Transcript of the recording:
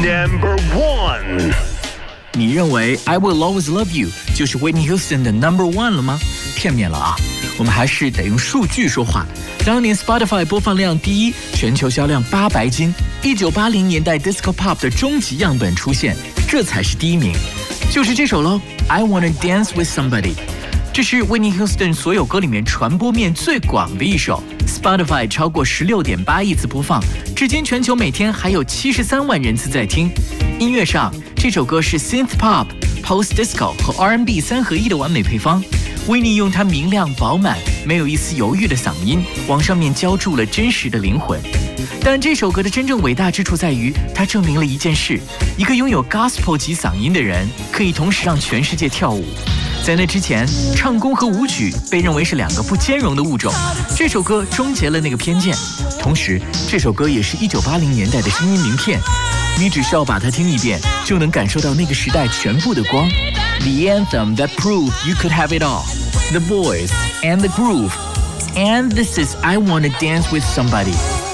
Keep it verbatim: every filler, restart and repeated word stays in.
Number one， 你认为 I Will Always Love You 就是 Whitney Houston 的 Number One 了吗？片面了啊，我们还是得用数据说话。当年 Spotify 播放量第一，全球销量八白金，一九八零年代 Disco Pop 的终极样本出现，这才是第一名。就是这首喽 ，I Wanna Dance with Somebody。这是 Whitney Houston 所有歌里面传播面最广的一首 ，Spotify 超过十六点八亿次播放，至今全球每天还有七十三万人次在听。音乐上，这首歌是 Synth Pop、Post Disco 和 R and B 三合一的完美配方。Whitney 用她明亮、饱满、没有一丝犹豫的嗓音，往上面浇筑了真实的灵魂。但这首歌的真正伟大之处在于，它证明了一件事：一个拥有 Gospel 级嗓音的人，可以同时让全世界跳舞。在那之前，唱功和舞曲被认为是两个不兼容的物种。这首歌终结了那个偏见，同时，这首歌也是一九八零年代的声音名片。你只需要把它听一遍，就能感受到那个时代全部的光。The anthem that proved you could have it all, the voice and the groove. And this is I Wanna Dance with Somebody.